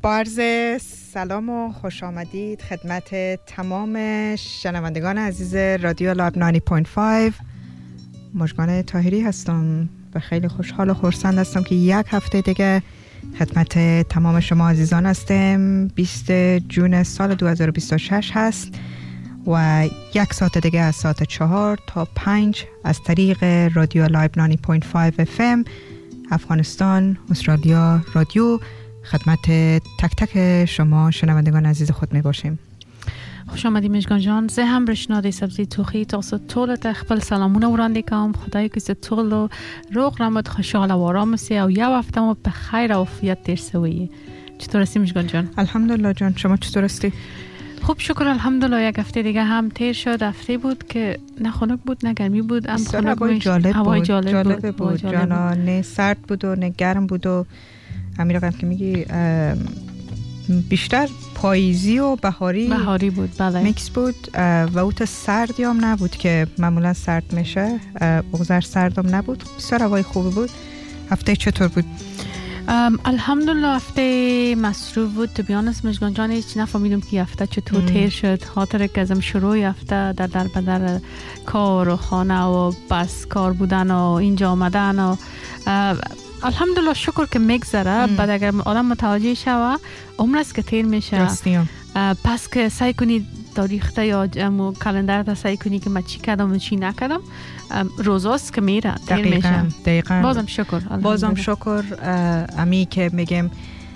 با عرض سلام و خوش آمدید خدمت تمام شنوندگان عزیز رادیو لایو 90.5. مژگان طاهری هستم و خیلی خوشحال و خرسند هستم که یک هفته دیگه خدمت تمام شما عزیزان هستم. 20 جون سال 2026 هست و یک ساعت دیگه از ساعت 4 تا 5 از طریق رادیو لایو 90.5 FM افغانستان استرالیا رادیو خدمت تک تک شما شنوندگان عزیز خود می باشیم. خوش آمدید مژگان جان. زه هم رشناده سبزی توخی تاسو طول تخبل سلامونه ورانده کام. خدای که طول و روغ رمد خوشحال و آرام سی و یه وقت ما به خیر و عافیت دیر سویی. چطور هستی مژگان جان؟ الحمدلله جان، شما چطور هستی؟ خوب شکر الحمدلله. یک هفته دیگه هم تیر شد. هفته بود که نه خنک بود نه گرمی بود. هوای جالب بود جانا. نه سرد بود و نه گرم بود و همین رقم که میگی بیشتر پاییزی و بهاری بود. بله میکس بود و اوت سردی هم نبود که معمولا سرد میشه. بغضر سردم نبود. بسیار هوای خوبی بود. هفته چطور بود؟ الحمدلله هفته مصروف بود. تو بیانست مژگان جان هیچ نفهمیدم که هفته چطور تیر شد. خاطر که ازم شروع هفته در بدر کار و خانه و بس کار بودن و اینجا آمدن و الحمدلله شکر که میگذره. بعد اگر آدم متوجه شوه عمر است که تیر میشه. پس که سعی کنی تاریخته یا کلندر سعی کنی که من چی کردم و چی نکردم، روزاست که میره تیر میشه. دقیقاً. بازم شکر امی که میگم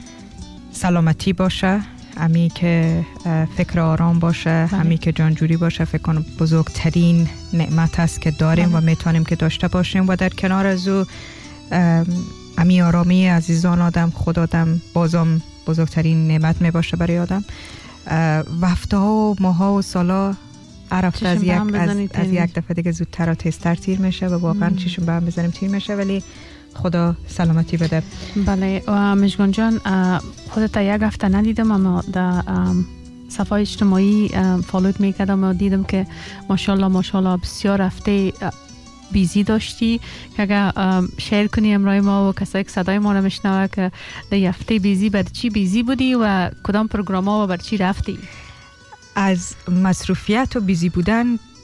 سلامتی باشه، امی که فکر آرام باشه، امی که جانجوری باشه. فکر کنم بزرگترین نعمت است که داریم و میتونیم که داشته باشیم و در کنار از او امی آرامی عزیزان آدم خود آدم بازم بزرگترین نعمت می باشه برای آدم. و هفته ها و ماه ها و سالا عرفته از یک دفعه دیگه زودتر و تیزتر تیر میشه و واقعا چشم به هم بزنیم تیر میشه، ولی خدا سلامتی بده. بله و مژگان جان خودت یک هفته ندیدم اما در صفحه اجتماعی فالوت میکردم و دیدم که ماشاءالله بسیار هفته بیزی داشتی که اگر شیر کنی امرای ما و کسایی که صدای ما رو میشنوه که در هفته بیزی بر چی بیزی بودی و کدام پروگرام ها و بر چی رفتی؟ از مصروفیت و بیزی بودن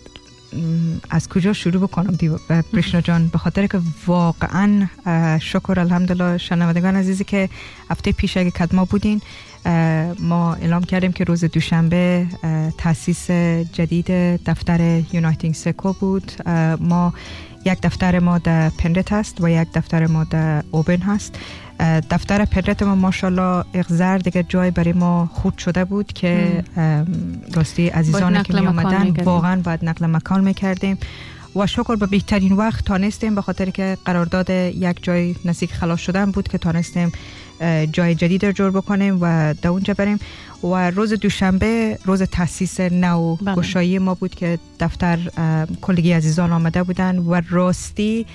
از کجا شروع بکنم برشنا جان؟ به خاطر که واقعا شکر الحمدلله شنوندگان عزیزی که هفته پیش اگه کدما بودین ما اعلام کردیم که روز دوشنبه تأسیس جدید دفتر یونایتینگ سکو بود. ما یک دفتر ما در پندت هست و یک دفتر ما در اوبن هست. دفتر پندت ما ماشاءالله اغزر دیگه جای برای ما خود شده بود که راستی عزیزانی که می آمدن واقعا باید نقل مکان میکردیم و شکر به بهترین وقت تانستیم، به خاطر که قرارداد یک جای نزدیک خلاص شدن بود که تانستیم جای جدید رو جور بکنیم و در اونجا بریم. و روز دوشنبه روز تأسیس نو گشایی ما بود که دفتر کلگی عزیزان آمده بودن و راستی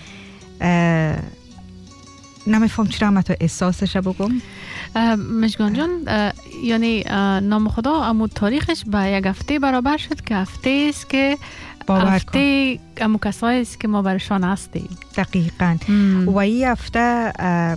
نمیفهم چرا من تو احساسش بگم مژگان جان. یعنی نام خدا امو تاریخش با یک هفته برابر شد که هفته است که هفته امو کسایی است که ما برشان هستیم. دقیقاً. و این هفته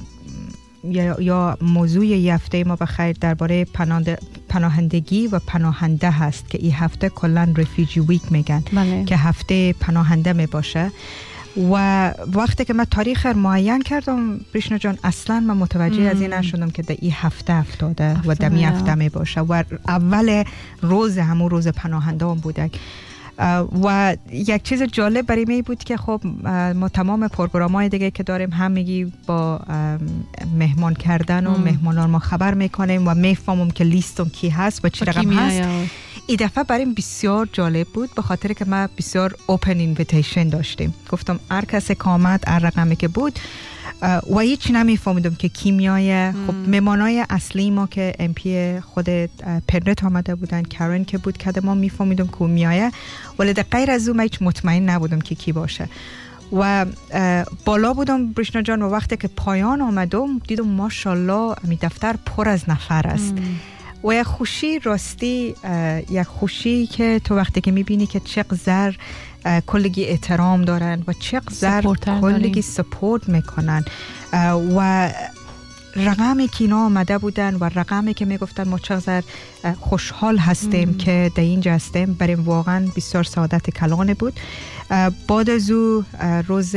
یا موضوع یه هفته ما بخیر درباره پناهندگی و پناهنده هست که این هفته کلن رفیجی ویک میگن. که هفته پناهنده می باشه. و وقتی که من تاریخ معین کردم برشنا جان اصلا من متوجه از این نشدم که در این هفته افتاده و در این هفته می باشه و اول روز همون روز پناهنده هم بوده. و یک چیز جالب برای می بود که خب ما تمام پروگرام‌های دیگه که داریم همگی با مهمان کردن و مهمانان ما خبر میکنیم و میفهمم که لیستم کی هست و چی رقم هست. این دفعه بریم بسیار جالب بود به خاطر که ما بسیار اوپن اینویتیشن داشتیم. گفتم هر کسی که آمد هر رقمی که بود و هیچ نمیفهمیدم که کی میایه. خب مهمانای اصلی ما که ام پی خود پرنت آمده بودن، کارن که بود که ما میفهمیدم که میایه، ولی در غیر از اون من هیچ مطمئن نبودم که کی باشه. و بالا بودم برشنا جان و وقتی که پایان آمدم دیدم ماشاءالله می دفتر پر از نفر است. و یک خوشی راستی، یک خوشی که تو وقتی که میبینی که چقدر کلگی احترام دارن و چقدر کلگی سپورت میکنن و رقمی که اینا آمده بودن و رقمی که میگفتن ما چقدر خوشحال هستیم که در اینجا هستیم، برای واقعا بسیار سعادت کلان بود. بعد از او روز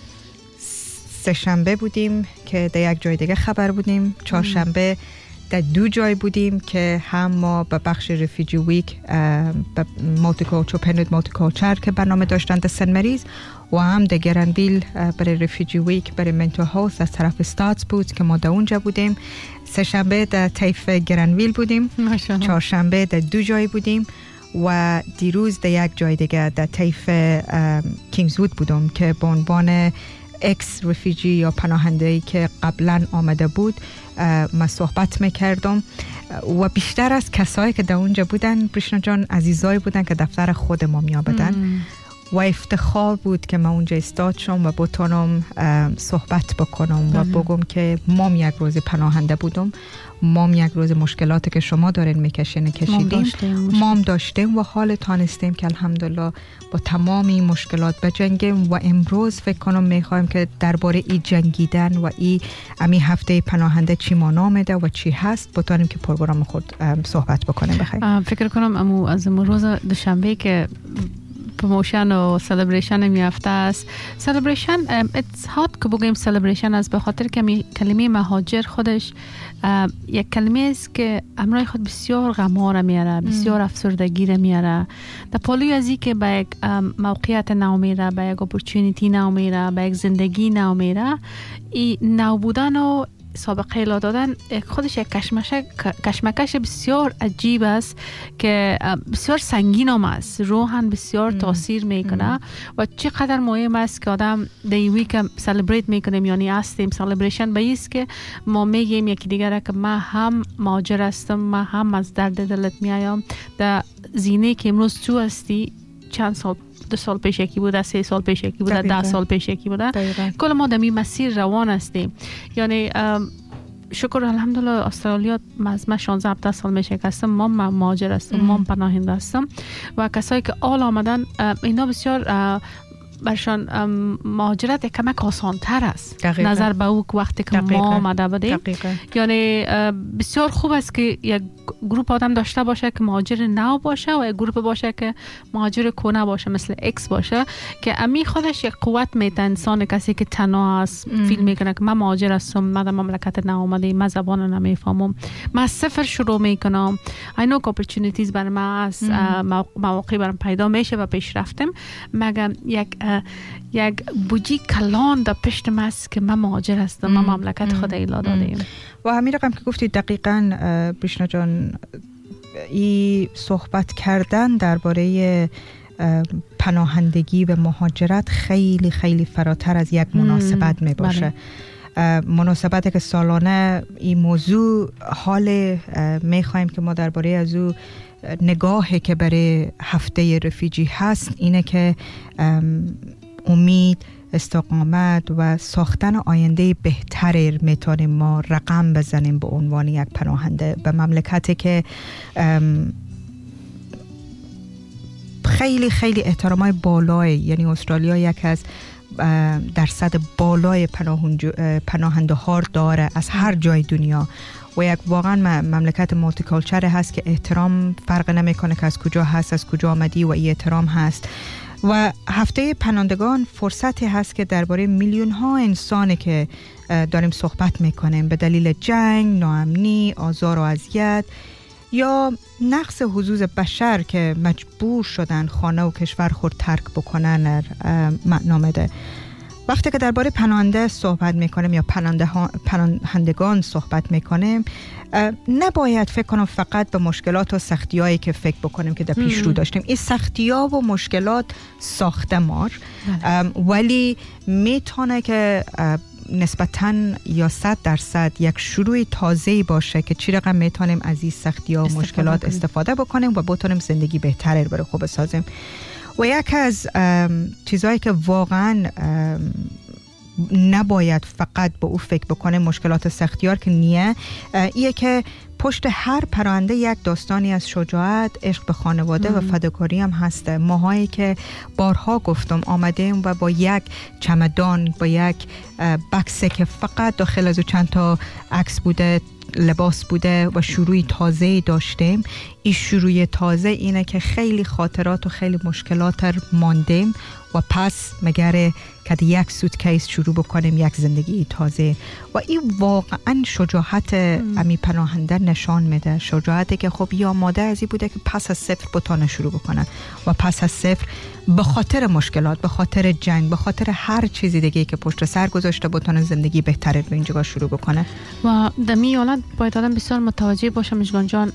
سه‌شنبه بودیم که در یک جای دیگه خبر بودیم، چهارشنبه در 2 جای بودیم که هم ما به بخش رفیجی ویک به پنود مولتیکالچر که برنامه داشتن در سن مریز و هم در گرنویل برای رفیجی ویک برای منتل هلث از طرف استاتس بود که ما در اونجا بودیم. سه‌شنبه در طیف گرنویل بودیم، چهارشنبه در 2 جای بودیم و دیروز در یک جای دیگه در طیف کینگزوود بودم که به عنوان اکس رفیجی یا پناهنده‌ای که قبلا آمده بود ما صحبت میکردم و بیشتر از کسایی که در اونجا بودن بریشنا جان عزیزایی بودن که دفتر خود ما میابدن و افتخار بود که من اونجا استاد شم و بتونم صحبت بکنم و بگم که مام یک روز پناهنده بودم، مام یک روز مشکلاتی که شما دارین میکشین کشیدیم، مام داشتیم و حال تانستیم که الحمدلله با تمام این مشکلات بجنگیم و امروز فکر کنم میخوایم که درباره این جنگیدن و این هفته پناهنده چی مانا میده و چی هست بتونیم که پروگرام خود صحبت بکنیم. بخیر فکر کنم از روز دوشنبه که پروموشن و سلبریشن میافته است. سلبریشن it's hard که بگیم سلبریشن است به خاطر که کلمه مهاجر خودش یک کلمه است که همراه خود بسیار غم میاره، بسیار افسردگی را میاره. در پالوی از این که به یک موقعیت نو میره، به یک اپورتونیتی نو میره، به یک زندگی نو میره، این نو بودن و سابقه لا دادن خودش یک کشمکش بسیار عجیب است که بسیار سنگین هم است، روحاً بسیار تاثیر میکنه و چقدر مهم است که آدم دیوی که سلبریت میکنیم یعنی هستیم سلبریشن به ایست که ما میگیم یکی دیگر که من هم مهاجر هستم، من هم از درد دلت میایم. در زینه که امروز تو هستی چند سال 2 سال پیش یکی بوده، 3 سال پیش یکی بوده، 10 سال پیش یکی بوده، کل ما در این مسیر روان هستیم. یعنی شکر الحمدلله استرالیا من 16-17 سال میشه که هستم، ما مهاجر هستم، ما پناهنده هستم و کسایی که آل آمدن اینا بسیار برشان مهاجرت یک کمک آسان تر است دقیقا. نظر به او وقتی که ما آمده بودیم. یعنی بسیار خوب است که یک گروپ آدم داشته باشه که مهاجر نو باشه و یک گروپ باشه که مهاجر کونه باشه مثل اکس باشه که امی خودش یک قوت میده انسان. کسی که تنها است فیلم میکنه که من مهاجر هستم، من در مملکت نو آمده، من زبان نمیفهمم، من صفر شروع میکنم، اینو اپورتونیتیز برای من است، مواقع برام پیدا میشه و پیش رفتم، مگه یک بودی کلان در پشت ماست که من مهاجر هستم، من مملکت خود ایلا دادیم. و همین رقم که گفتی دقیقاً بریشنا جان، این صحبت کردن درباره پناهندگی و مهاجرت خیلی خیلی فراتر از یک مناسبت می باشه. مناسبتی که سالانه این موضوع حال می خواهیم که ما درباره از او نگاهی که برای هفته رفیجی هست اینه که امید، استقامت و ساختن آینده بهتری میتونیم ما رقم بزنیم به عنوان یک پناهنده به مملکتی که خیلی خیلی احترامای بالایی، یعنی استرالیا یک از درصد بالای پناهنده ها داره از هر جای دنیا و یک واقعا مملکت مولتیکالچر هست که احترام فرق نمیکنه که از کجا هست، از کجا آمدی و این احترام هست. و هفته پناهندگان فرصتی هست که درباره میلیون ها انسانی که داریم صحبت میکنیم به دلیل جنگ، ناامنی، آزار و اذیت یا نقص حقوق بشر که مجبور شدن خانه و کشور خود ترک بکنن معنا میده. وقتی که درباره پناهنده صحبت میکنیم یا پناهندگان صحبت میکنیم نباید فکر کنم فقط به مشکلات و سختیایی که فکر بکنیم که در پیش رو داشتیم. این سختی‌ها و مشکلات ساخته مار ولی میتونه که نسبتاً یا 100% یک شروع تازه‌ای باشه که چی رقم میتونیم از این سختی‌ها و مشکلات استفاده بکنیم و بتونیم زندگی بهتری برای خوب بسازیم. و یک از چیزایی که واقعاً نباید فقط به او فکر بکنه مشکلات سختیار که نیه. ایه که پشت هر پرنده یک داستانی از شجاعت، عشق به خانواده و فداکاری هم هسته. ماهایی که بارها گفتم آمدیم و با یک چمدان، با یک بکسه که فقط داخل از چند تا عکس بوده، لباس بوده و شروعی تازه داشتیم. این شروع تازه اینه که خیلی خاطرات و خیلی مشکلات ماندیم و پس مگره که یک سوتکیس شروع بکنیم یک زندگی تازه. و این واقعا شجاعت امی پناهنده نشان میده. شجاعتی که خب یا ماده ازی بوده که پس از صفر بتونه شروع بکنه و پس از صفر به خاطر مشکلات، به خاطر جنگ، به خاطر هر چیزی دیگه که پشت سر گذاشته بتونه زندگی بهتری رو اینجا شروع بکنه. و دمی حالت باید آدم بسیار متوجه باشه مژگان جان،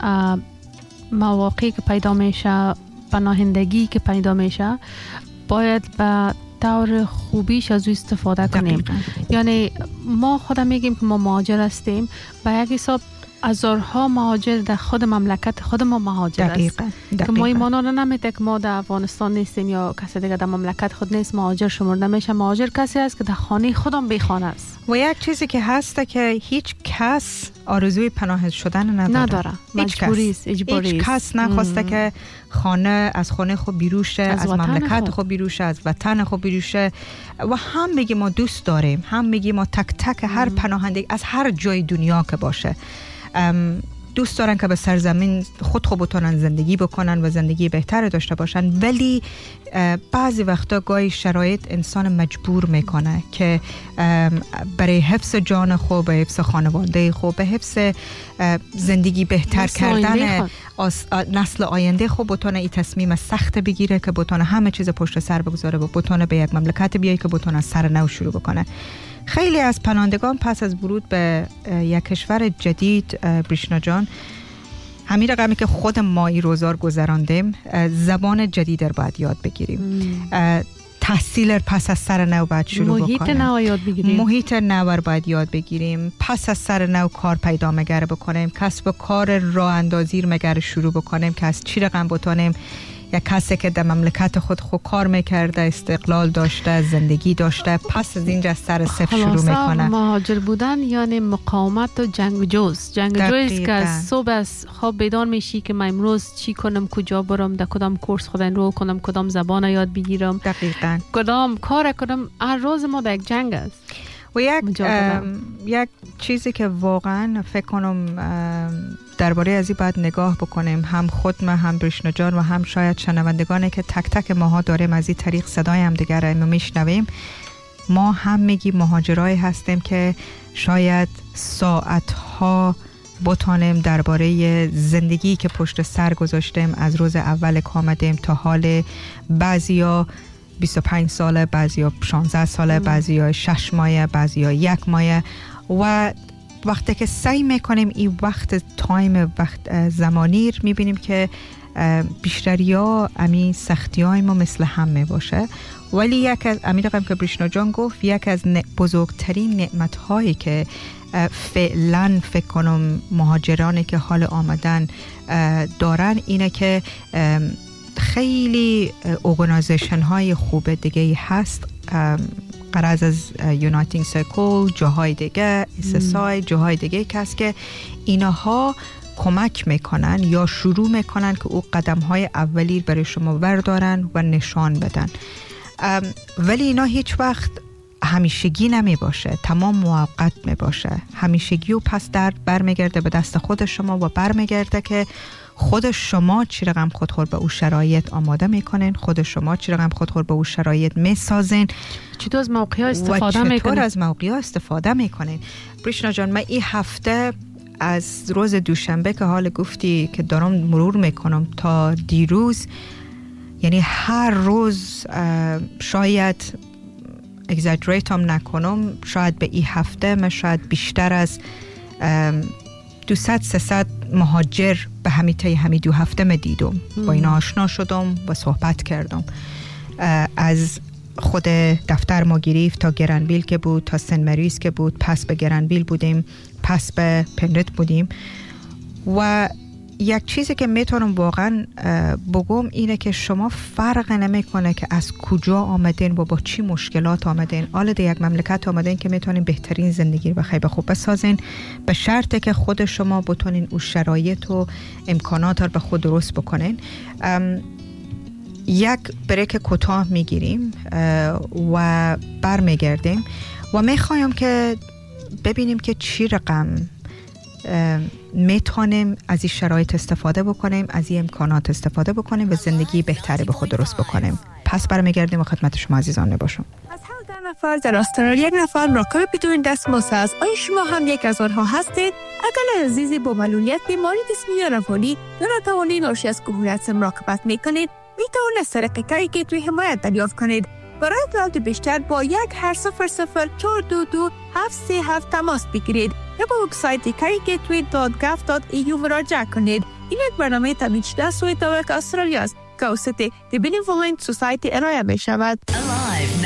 مواقعی که پیدا میشه، پناهندگی که پیدا میشه، باید به طور خوبیش از او استفاده کنیم. یعنی ما خودم میگیم که ما مهاجر هستیم، به یک حساب هزارها مهاجر در خود مملکت خود ما مهاجر است که ما ایمان رو نمیده که ما در افغانستان نیستیم یا کسی دیگه در مملکت خود نیست مهاجر شمرده میشه. مهاجر کسی است که در خانه خودم بی خانه است. و یک چیزی که هست که هیچ کس آرزوی پناه شدن نداره. مجبوری است، اجباری است. هیچ کس نخواسته که خانه از خانه خود بیروشه، از مملکت خود بیروشه، از وطن خود بیروشه. و هم میگیم ما دوست داریم، هم میگیم ما تک تک هر پناهنده از هر جای دنیا که باشه دوست دارن که به سرزمین خود بتونن زندگی بکنن و زندگی بهتر داشته باشن. ولی بعضی وقتا گاهی شرایط انسان مجبور میکنه که برای حفظ جان خود، به حفظ خانواده خود، به حفظ زندگی بهتر کردن نسل آینده خود بتونه این تصمیم سخت بگیره که بتونه همه چیز پشت سر بگذاره و بتونه به یک مملکت بیایی که بتونه سر نو شروع بکنه. خیلی از پناهندگان پس از ورود به یک کشور جدید بریشنا جان، همین رقمی که خود ما این روزار گذراندیم، زبان جدید رو باید یاد بگیریم، تحصیل پس از سر نو باید شروع بکنیم، محیط نو یاد بگیریم، محیط نو رو باید یاد بگیریم، پس از سر نو کار پیدا مگر بکنیم، کسب کار راه اندازی مگر شروع بکنیم که از چی رقم بتونیم یک کسی که در مملکت خود کار میکرده، استقلال داشته، زندگی داشته، پس از اینجا سر صفر شروع میکنه. مهاجر بودن یعنی مقاومت و جنگجوست که صبح از خواب بیدار میشی که من امروز چی کنم، کجا برم، در کدام کورس خود انرول کنم، کدام زبان یاد بگیرم، دقیقاً کدام کار کنم. هر روز ما در یک جنگ است. و یک چیزی که واقعا فکر کنم درباره ازی باید نگاه بکنیم، هم خود ما، هم بریشنا جان و هم شاید شنوندگانی که تک تک ماها داریم از این طریق صدای هم دیگر رو میشنویم، ما هم میگیم مهاجرایی هستیم که شاید ساعتها بتانیم درباره زندگی که پشت سر گذاشتیم از روز اول که آمدیم تا حال، بعضیا 25 ساله، بعضیا 16 ساله، بعضیا 6 ماه، بعضیا 1 ماه. و وقتی که سعی میکنیم این وقت زمانی میبینیم که بیشتری ها امی سختی های ما مثل هم میباشه. ولی یک از امیر رقم که بریشنا جان گفت، یک از بزرگترین نعمت هایی که فعلا فکر کنم مهاجرانی که حال آمدن دارن اینه که خیلی ارگانایزیشن های خوب دیگه هست، قرض از یونایتینگ سرکل، جاهای دیگه، SSI، جاهای دیگه که هست که اینها کمک میکنن یا شروع میکنن که او قدم های اولی برای شما بردارن و نشان بدن. ولی اینا هیچ وقت همیشگی نمی باشه، تمام موقت می باشه. همیشگی و پس درد برمیگرده به دست خود شما و برمیگرده که خود شما چی رقم خودخور به او شرایط آماده میکنین، خود شما چی رقم خودخور به او شرایط میسازین، چطور از موقعی ها استفاده میکنین، و چطور از موقعی ها استفاده میکنین. بریشنا جان، من این هفته از روز دوشنبه که حال گفتی که دارم مرور میکنم تا دیروز، یعنی هر روز شاید اگزاجریت هم نکنم، شاید به این هفته من شاید بیشتر از 200-300 مهاجر به همین 2 هفته من دیدم، با اینا آشنا شدم و صحبت کردم. از خود دفتر ما گرفت تا گرنویل که بود، تا سن مریز که بود، پس به گرنویل بودیم، پس به پنرت بودیم. و یک چیزی که میتونم واقعا بگم اینه که شما فرق نمیکنه که از کجا آمدین و با چی مشکلات آمدین. حالا در یک مملکت آمدین که میتونین بهترین زندگی رو خیلی خوب بسازین، به شرطی که خود شما بتونین اون شرایط و امکانات رو به خود درست بکنین. یک بریک کوتاه میگیریم و برمیگردیم و میخوایم که ببینیم که چی رقم میتونیم از این شرایط استفاده بکنیم، از این امکانات استفاده بکنیم و زندگی بهتری به خود درست بکنیم. پس برمیگردیم و خدمت شما عزیزان نباشم. از هر 10 نفر در استرالیا یک نفر مراقب بدون دستمزد است. آیا شما هم یک از آنها هستید؟ اگر عزیزی با معلولیت بیماری جسمی یا روانی نتوانید ناشی از کهولت مراقبت میکنید، میتوانید از طریق کاری گیتوی حمایت دریافت کنید. برای اطلاعات بیشتر با 1-800-422-737 تماس بگیرید یا با وبسایت carygatoy.gov.au مراجعه کنید. این یک برنامه تامین شده از سوی طبق استرالیا است که توسط The Benevolent Society ارائه می شود. Alive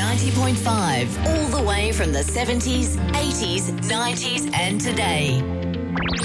90.5 all the way from the 70s, 80s, 90s and today.